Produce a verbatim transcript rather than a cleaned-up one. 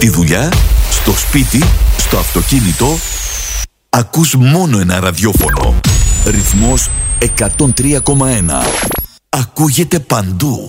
Στη δουλειά, στο σπίτι, στο αυτοκίνητο, ακούς μόνο ένα ραδιόφωνο. Ρυθμός εκατόν τρία κόμμα ένα. Ακούγεται παντού.